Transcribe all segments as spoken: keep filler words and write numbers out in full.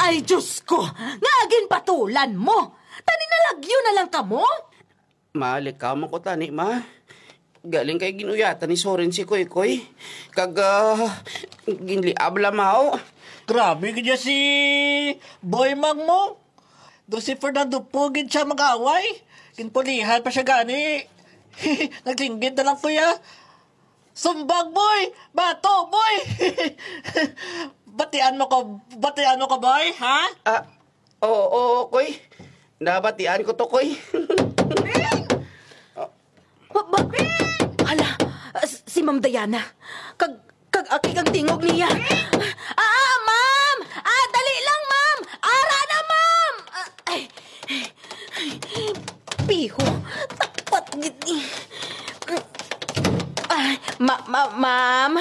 Ay, Diyos ko! Nga agin patulan mo! Tani nalagyo na lang ka mo? Malik ka mo ko tani, ma. Galing kay ginuyatan ni Soren si Koy Koy. Kag, uh, ginliab lamaw. Grabe kanya si Boy Mang mo. Do si Fernando Pugin siya mag-away. Kinpulihan pa siya gani. Naglinggit na lang kuya. Sumbag boy! Bato boy! Batian mo ko, batian mo ko boy, ha? Ah, oo, oo, Koy. Nabatian ko to, Koy. Ba, ba, hala, si Ma'am Diana. Kag, kag aki kang tingog niya. Ah, ma'am! Ah, dali lang, ma'am! Ara na, ma'am! Ah, ay, ay, piho, tapat gini. Ay, ma, ma, ma'am.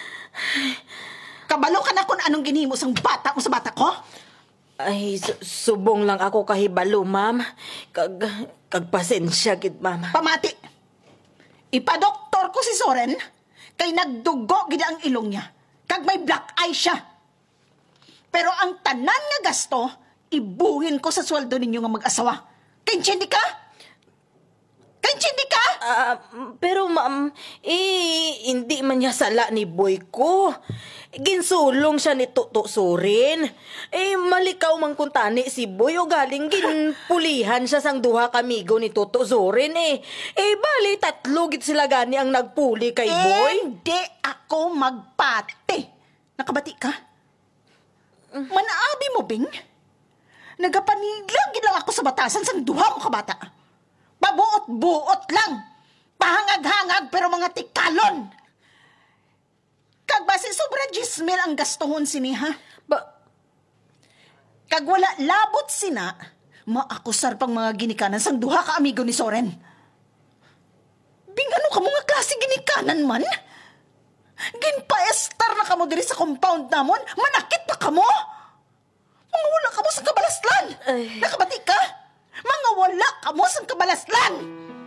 Kabalo ka na kung anong ginhimo sang bata mo sa bata ko? Ay, su- subong lang ako kahibalo, ma'am. Kag, kag pasensya, gid, ma'am. Pamati. Ipadoktor ko si Soren kay nagdugo gid ang ilong niya. Kag may black eye siya. Pero ang tanan nga gasto, ibuhin ko sa sweldo ninyo nga mag-asawa. Kay hindi ka? Kay hindi ka? Ah, pero ma'am, eh, hindi man niya sala ni boy ko. Ginsulong siya ni Tuto Sorin. Eh, malikaw man kung tani si boy o galing ginpulihan siya sang duha kamigo ni Tuto Sorin eh. Eh, bali, tatlo git sila gani ang nagpuli kay boy. Eh, hindi ako magpate. Nakabati ka? Manaabi mo, Bing? Nagapaniglang lang ako sa batasan sang duha ko kabata. Pabuot-buot lang. Pahangag-hangag pero mga tikalon. Kag basi sobra gismil ang gastohon siniha. Ba, Kag wala labot sina, maakusar pang mga ginikanan sang duha ka amigo ni Soren. Bing ano ka mga klase ginikanan man? Ginpaestar na kamo diri sa compound namon, manakit pa kamo? Mga wala kamo sang kabalaslan. Ay. Nakabati ka? Mga wala kamo sang kabalaslan.